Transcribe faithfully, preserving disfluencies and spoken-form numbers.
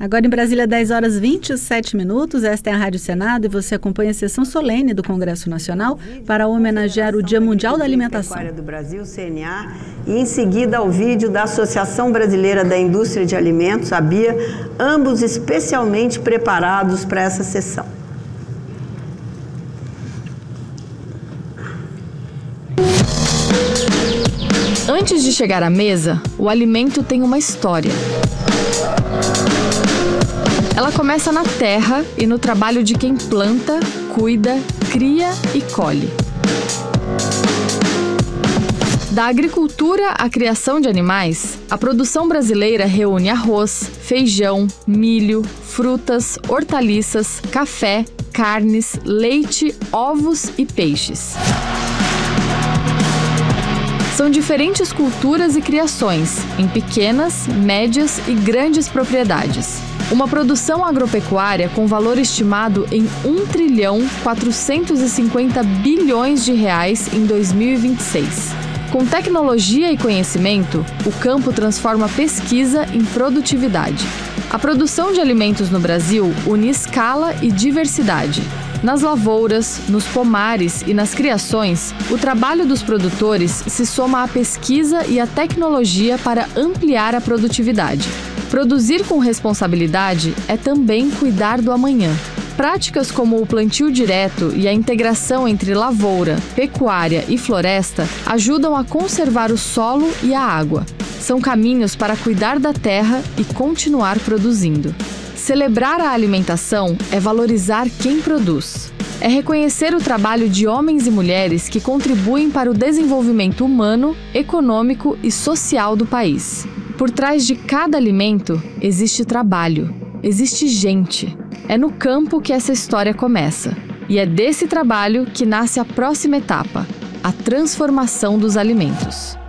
Agora em Brasília, dez horas e vinte e sete minutos, esta é a Rádio Senado e você acompanha a sessão solene do Congresso Nacional para homenagear o Dia Mundial da Alimentação. do Brasil, C N A, e em seguida ao vídeo da Associação Brasileira da Indústria de Alimentos, a BIA, ambos especialmente preparados para essa sessão. Antes de chegar à mesa, o alimento tem uma história. Ela começa na terra e no trabalho de quem planta, cuida, cria e colhe. Da agricultura à criação de animais, a produção brasileira reúne arroz, feijão, milho, frutas, hortaliças, café, carnes, leite, ovos e peixes. São diferentes culturas e criações, em pequenas, médias e grandes propriedades. Uma produção agropecuária com valor estimado em um trilhão quatrocentos e cinquenta bilhões de reais em dois mil e vinte e seis. Com tecnologia e conhecimento, o campo transforma pesquisa em produtividade. A produção de alimentos no Brasil une escala e diversidade. Nas lavouras, nos pomares e nas criações, o trabalho dos produtores se soma à pesquisa e à tecnologia para ampliar a produtividade. Produzir com responsabilidade é também cuidar do amanhã. Práticas como o plantio direto e a integração entre lavoura, pecuária e floresta ajudam a conservar o solo e a água. São caminhos para cuidar da terra e continuar produzindo. Celebrar a alimentação é valorizar quem produz. É reconhecer o trabalho de homens e mulheres que contribuem para o desenvolvimento humano, econômico e social do país. Por trás de cada alimento existe trabalho, existe gente. É no campo que essa história começa. E é desse trabalho que nasce a próxima etapa, a transformação dos alimentos.